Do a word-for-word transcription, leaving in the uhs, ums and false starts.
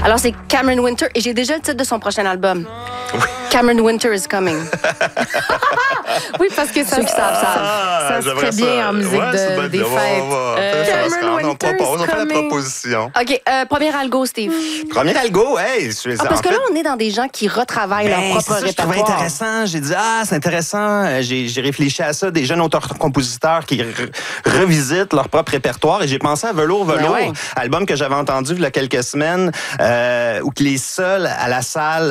Alors, c'est Cameron Winter et j'ai déjà le titre de son prochain album. Oui. Cameron Winter is coming. Oui, parce que ça, Ceux qui savent, savent. ça se ferait j'aimerais bien en musique ouais, de- c'est bonne des idée. On va- fêtes. on va Euh, faire ça. Cameron On Winter propose, is on fait la coming. proposition. OK, euh, premier algo, Steve. Premier algo, hey, je suis Ah, parce en que fait, là, on est dans des gens qui retravaillent ben, leur propre c'est ça, je trouvais répertoire. intéressant. J'ai dit, ah, c'est intéressant. Euh, J'ai, j'ai réfléchi à ça, des jeunes auteurs-compositeurs qui re- revisitent leur propre répertoire. Et j'ai pensé à Velours, Velours, Ben ouais. album que j'avais entendu il y a quelques semaines, euh, où que les seuls à la salle